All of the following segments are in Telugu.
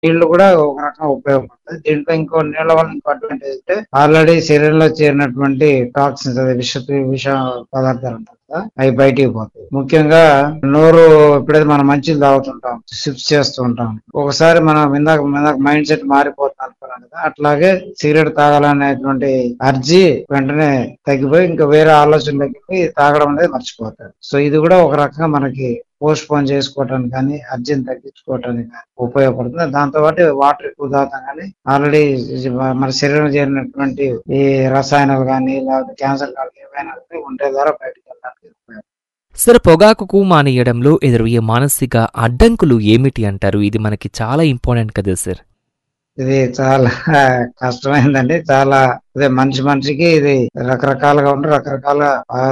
నీళ్లు కూడా ఒక రకంగా ఉపయోగపడతాయి. దీంట్లో ఇంకో నీళ్ల వల్ల ఇంకో అడ్వాంటేజ్ అంటే ఆల్రెడీ శరీరంలో చేరినటువంటి టాక్సిన్స్, అదే విష పదార్థాలు ఉంటాయి కదా, అవి బయటికి పోతాయి. ముఖ్యంగా నోరు ఎప్పుడైతే మనం మంచిని తాగుతుంటాం, సిప్స్ చేస్తూ ఉంటాం, ఒకసారి మనం ఇందాక మైండ్ సెట్ మారిపోతుంది అనుకున్నాం కదా, అట్లాగే సిగరెట్ తాగాలనేటువంటి అర్జీ వెంటనే తగ్గిపోయి ఇంకా వేరే ఆలోచన తగ్గిపోయి తాగడం అనేది మర్చిపోతారు. సో ఇది కూడా ఒక రకంగా మనకి పోస్ట్ పోన్ చేసుకోవటానికి కానీ, అర్జీని తగ్గించుకోవటానికి కానీ ఉపయోగపడుతుంది. దాంతో పాటు వాటర్ ఎక్కువ తాగుతాం కానీ ఆల్రెడీ మన శరీరం చేరినటువంటి ఈ రసాయనాలు కానీ లేకపోతే క్యాన్సర్ కానీ ఏవైనా ఉంటే ద్వారా బయటకు వెళ్ళడానికి ఉపయోగపడుతుంది. సార్, పొగాకు మానేయడంలో ఎదురయ్యే మానసిక అడ్డంకులు ఏమిటి అంటారు? ఇది మనకి చాలా ఇంపార్టెంట్ కదా సార్. ఇది చాలా కష్టమైందండి. చాలా అదే మనిషికి ఇది రకరకాలుగా ఉండి రకరకాల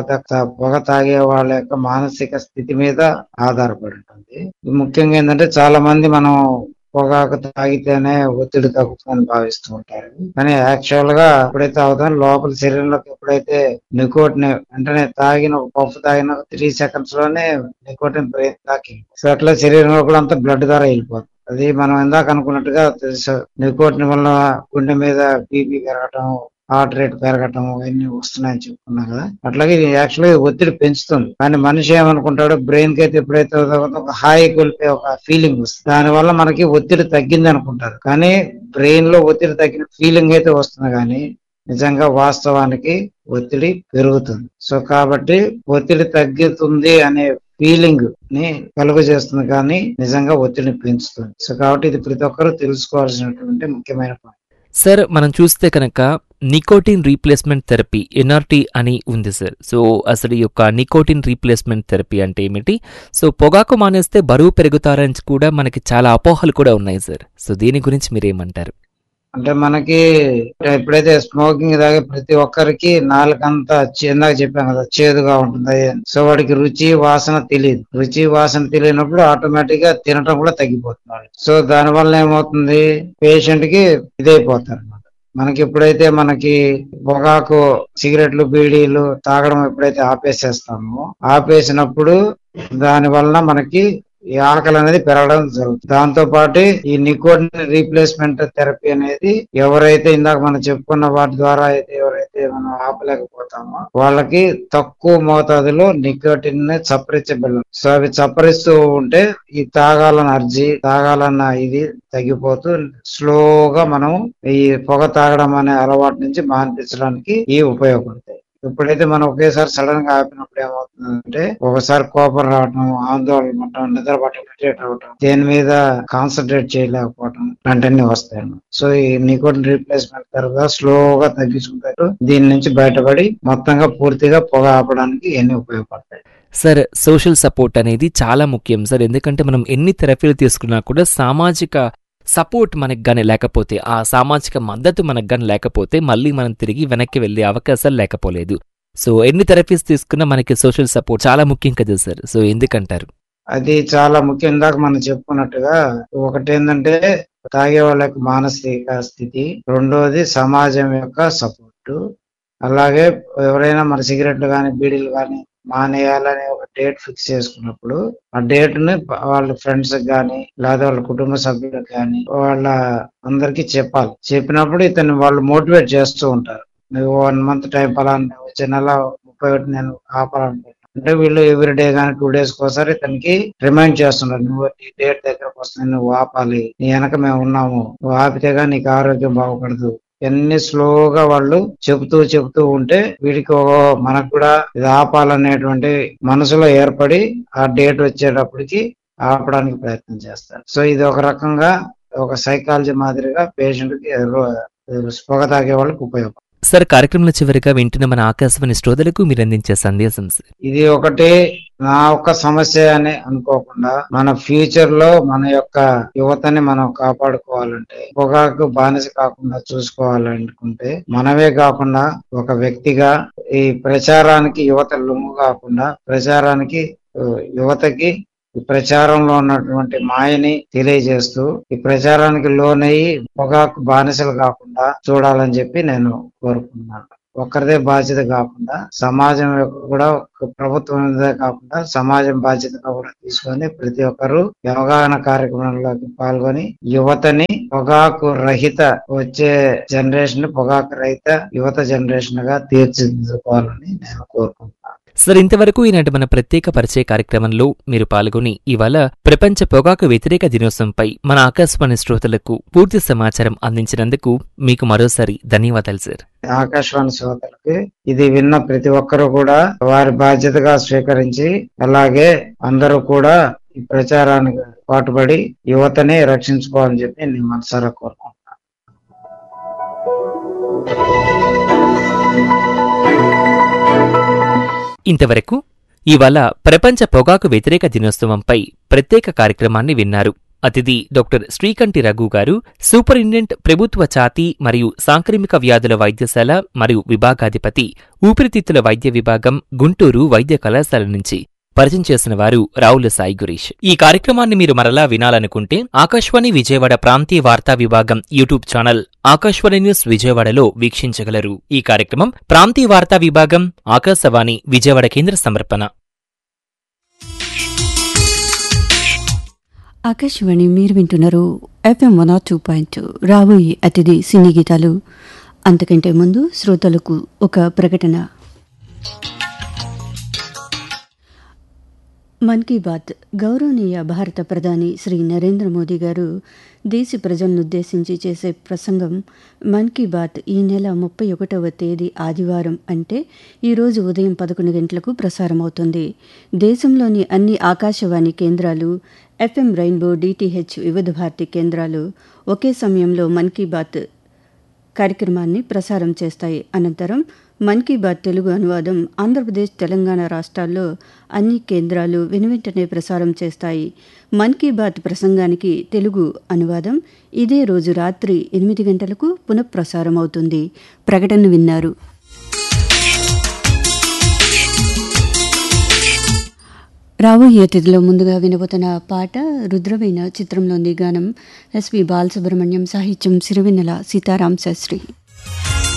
పొగ తాగే వాళ్ళ యొక్క మానసిక స్థితి మీద ఆధారపడి ఉంటుంది. ముఖ్యంగా ఏంటంటే చాలా మంది మనం పొగాకు తాగితేనే ఒత్తిడి తగ్గుతుందని భావిస్తూ ఉంటారు. కానీ యాక్చువల్ గా ఎప్పుడైతే తాగుతాం లోపల శరీరంలోకి ఎప్పుడైతే నికోటిన్ వెంటనే తాగిన ఒక పఫ్ తాగిన 3 seconds లోనే నికోటిన్ బ్రెయిన్ తాకి, సో అట్లా శరీరంలో కూడా అంతా బ్లడ్ ద్వారా వెళ్ళిపోతుంది. అది మనం ఇందాక అనుకున్నట్టుగా తెలుసు, నికోటిన్ వల్ల గుండె మీద బీపీ పెరగటం, హార్ట్ రేట్ పెరగటం ఇవన్నీ వస్తున్నాయని చెప్పుకున్నాం కదా. అట్లాగే ఇది యాక్చువల్గా ఒత్తిడి పెంచుతుంది. కానీ మనిషి ఏమనుకుంటాడు, బ్రెయిన్ కి అయితే ఎప్పుడైతే ఒక హాయి కోల్పోయే ఒక ఫీలింగ్ వస్తుంది, దాని వల్ల మనకి ఒత్తిడి తగ్గింది అనుకుంటారు. కానీ బ్రెయిన్ లో ఒత్తిడి తగ్గిన ఫీలింగ్ అయితే వస్తుంది, కానీ నిజంగా వాస్తవానికి ఒత్తిడి పెరుగుతుంది. సో కాబట్టి ఒత్తిడి తగ్గుతుంది అనే ఫీలింగ్ ని కలుగజేస్తుంది, కానీ నిజంగా ఒత్తిడిని పెంచుతుంది. సో కాబట్టి ఇది ప్రతి ఒక్కరూ తెలుసుకోవాల్సినటువంటి ముఖ్యమైన పాయింట్. సార్, మనం చూస్తే కనుక నికోటిన్ రీప్లేస్మెంట్ థెరపీ, ఎన్ఆర్టీ అని ఉంది సార్. సో అసలు ఈ యొక్క నికోటిన్ రీప్లేస్మెంట్ థెరపీ అంటే ఏమిటి? సో పొగాకు మానేస్తే బరువు పెరుగుతారని కూడా మనకి చాలా అపోహలు కూడా ఉన్నాయి సార్. సో దీని గురించి మీరేమంటారు? అంటే మనకి ఎప్పుడైతే స్మోకింగ్ తాగే ప్రతి ఒక్కరికి నాలుకంతా ఇందాక చెప్పాం కదా, చేదుగా ఉంటుంది. సో వాడికి రుచి వాసన తెలియదు. రుచి వాసన తెలియనప్పుడు ఆటోమేటిక్ గా తినటం కూడా తగ్గిపోతుంది. సో దాని వల్ల ఏమవుతుంది, పేషెంట్ కి ఇదైపోతారు అనమాట. మనకి ఎప్పుడైతే మనకి పొగాకు, సిగరెట్లు, బీడీలు తాగడం ఎప్పుడైతే ఆపేసేస్తామో, ఆపేసినప్పుడు దాని వలన మనకి ఈ ఆకలి అనేది పెరగడం జరుగుతుంది. దాంతో పాటు ఈ నికోటిన్ రీప్లేస్మెంట్ థెరపీ అనేది ఎవరైతే ఇందాక మనం చెప్పుకున్న వాటి ద్వారా అయితే ఎవరైతే మనం ఆపలేకపోతామో వాళ్ళకి తక్కువ మోతాదులో నికోటిన్ ని చప్పరించబడదు. సో అవి చప్పరిస్తూ ఉంటే ఈ తాగాలన్న అర్జీ, తాగాలన్న ఇది తగ్గిపోతూ స్లోగా మనం ఈ పొగ తాగడం అనే అలవాటు నుంచి మాన్పించడానికి ఇవి ఉపయోగపడతాయి. ఎప్పుడైతే మనం ఒకేసారి సడన్ గా ఆపినప్పుడు ఏమవుతుందంటే ఒకసారి కోపం రావటం, ఆందోళన పడటం, నిద్ర పట్టడం, ఇరిటేట్ అవటం, దేని మీద కాన్సన్ట్రేట్ చేయలేకపోవటం లాంటివన్నీ వస్తాయి. సో ఈ నికోటిన్ రీప్లేస్మెంట్ తర్వాత స్లోగా తగ్గించుకుంటారు. దీని నుంచి బయటపడి మొత్తంగా పూర్తిగా పొగ ఆపడానికి ఇవన్నీ ఉపయోగపడతాయి. సార్, సోషల్ సపోర్ట్ అనేది చాలా ముఖ్యం సార్. ఎందుకంటే మనం ఎన్ని థెరపీలు తీసుకున్నా కూడా సామాజిక సపోర్ట్ మనకు గానీ లేకపోతే, ఆ సామాజిక మద్దతు మనకు గానీ లేకపోతే మళ్ళీ మనం తిరిగి వెనక్కి వెళ్ళే అవకాశాలు లేకపోలేదు. సో ఎన్ని థెరపీస్ తీసుకున్నా మనకి సోషల్ సపోర్ట్ చాలా ముఖ్యం కదా సార్. సో ఎందుకంటారు? అది చాలా ముఖ్యం. ఇందాక మనం చెప్పుకున్నట్టుగా ఒకటి ఏంటంటే తాగే వాళ్ళ యొక్క మానసిక స్థితి, రెండోది సమాజం యొక్క సపోర్టు, అలాగే ఎవరైనా మన సిగరెట్లు కానీ బీడీలు కానీ మానేయాలని ఒక డేట్ ఫిక్స్ చేసుకున్నప్పుడు ఆ డేట్ ని వాళ్ళ ఫ్రెండ్స్ కానీ లేదా వాళ్ళ కుటుంబ సభ్యులకు కానీ వాళ్ళ అందరికి చెప్పాలి. చెప్పినప్పుడు ఇతను వాళ్ళు మోటివేట్ చేస్తూ ఉంటారు. నువ్వు 1 month టైం పలానా వచ్చే నెల 31 నేను ఆపాలనుకుంటున్నాను అంటే వీళ్ళు ఎవ్రీ డే కానీ 2 days ఒకసారి ఇతనికి రిమైండ్ చేస్తున్నారు. నువ్వు ఈ డేట్ దగ్గరకు వస్తుంది, నువ్వు ఆపాలి, నీ వెనక మేము ఉన్నాము, నువ్వు ఆపితేగా నీకు ఆరోగ్యం బాగుపడదు. ఎన్ని స్లోగా వాళ్ళు చెబుతూ ఉంటే వీడికి మనకు కూడా ఇది ఆపాలనేటువంటి మనసులో ఏర్పడి ఆ డేట్ వచ్చేటప్పటికి ఆపడానికి ప్రయత్నం చేస్తారు. సో ఇది ఒక రకంగా ఒక సైకాలజీ మాదిరిగా పేషెంట్ కి పొగ తాగే వాళ్ళకి ఉపయోగం. సార్, కార్యక్రమంలో చివరిగా వింటున్న మన ఆకాశవాణి శ్రోతలకు మీరు అందించే సందేశం సార్. ఇది ఒకటి నా ఒక్క సమస్య అని అనుకోకుండా మన ఫ్యూచర్ లో మన యొక్క యువతని మనం కాపాడుకోవాలంటే, పొగాకు బానిస కాకుండా చూసుకోవాలనుకుంటే మనమే కాకుండా ఒక వ్యక్తిగా ఈ ప్రచారానికి యువత లొంగు కాకుండా ప్రచారానికి యువతకి ఈ ప్రచారంలో ఉన్నటువంటి మాయని తెలియజేస్తూ ఈ ప్రచారానికి లోనయ్యి పొగాకు బానిసలు కాకుండా చూడాలని చెప్పి నేను కోరుకుంటున్నాను. ఒక్కరిదే బాధ్యత కాకుండా సమాజం యొక్క కూడా ప్రభుత్వం కాకుండా సమాజం బాధ్యతగా కూడా తీసుకొని ప్రతి ఒక్కరు అవగాహన కార్యక్రమంలోకి పాల్గొని యువతని పొగాకు రహిత వచ్చే జనరేషన్ పొగాకు రహిత యువత జనరేషన్ గా తీర్చిదిద్దుకోవాలని నేను కోరుకుంటున్నాను. సార్, ఇంతవరకు ఈనాటి మన ప్రత్యేక పరిచయ కార్యక్రమంలో మీరు పాల్గొని ఇవాళ ప్రపంచ పొగాకు వ్యతిరేక దినోత్సవంపై మన ఆకాశవాణి శ్రోతలకు పూర్తి సమాచారం అందించినందుకు మీకు మరోసారి ధన్యవాదాలు సార్. ఆకాశవాణి శ్రోతలకి ఇది విన్న ప్రతి ఒక్కరూ కూడా వారి బాధ్యతగా స్వీకరించి అలాగే అందరూ కూడా ఈ ప్రచారానికి పాటుపడి యువతని రక్షించుకోవాలని చెప్పి నేను మనసారా కోరుకుంటున్నాను. ఇంతవరకు ఇవాళ ప్రపంచ పొగాకు వ్యతిరేక దినోత్సవంపై ప్రత్యేక కార్యక్రమాన్ని విన్నారు. అతిథి డాక్టర్ శ్రీకంఠి రఘు గారు, సూపరింటెండెంట్ ప్రభుత్వ ఛాతీ మరియు సాంక్రమిక వ్యాధుల వైద్యశాల మరియు విభాగాధిపతి, ఊపిరితిత్తుల వైద్య విభాగం, గుంటూరు వైద్య కళాశాల నుంచి. పరిచయం చేసిన వారు రావుల సాయి గురీష్. ఈ కార్యక్రమాన్ని మీరు మరలా వినాలనుకుంటే ఆకాశవాణి విజయవాడ ప్రాంతీయ వార్తా విభాగం యూట్యూబ్ ఛానల్ ఆకాశవాణి న్యూస్ విజయవాడలో వీక్షించగలరు. ఈ కార్యక్రమం ప్రాంతీయ వార్తా విభాగం ఆకాశవాణి విజయవాడ కేంద్ర సమర్పణ. ఆకాశవాణి మీరు వింటున్నారు FM 102.2. రాబోయే అతిథి సినీ గీతాలు. అంతకంటే ముందు శ్రోతలకు ఒక ప్రకటన. మన్ కీ బాత్ గౌరవనీయ భారత ప్రధాని శ్రీ నరేంద్ర మోదీ గారు దేశ ప్రజలనుద్దేశించి చేసే ప్రసంగం మన్ కీ బాత్ ఈ నెల 31వ తేదీ ఆదివారం అంటే ఈరోజు ఉదయం 11 గంటలకు ప్రసారమవుతుంది. దేశంలోని అన్ని ఆకాశవాణి కేంద్రాలు, FM రెయిన్బో, DTH వివిధ భారతి కేంద్రాలు ఒకే సమయంలో మన్ కీ బాత్ కార్యక్రమాన్ని ప్రసారం చేస్తాయి. అనంతరం మన్ కీ బాత్ తెలుగు అనువాదం ఆంధ్రప్రదేశ్, తెలంగాణ రాష్ట్రాల్లో అన్ని కేంద్రాలు వెనువెంటనే ప్రసారం చేస్తాయి. మన్ కీ బాత్ ప్రసంగానికి తెలుగు అనువాదం ఇదే రోజు రాత్రి 8 గంటలకు పునఃప్రసారం అవుతుంది. ప్రకటన విన్నారు. రాబోయే అతిథిలో ముందుగా వినబోతున్న పాట రుద్రవీణ చిత్రంలోని గానం. ఎస్పి బాలసుబ్రహ్మణ్యం సాహిత్యం, సిరివెన్నెల సీతారాం శాస్త్రి.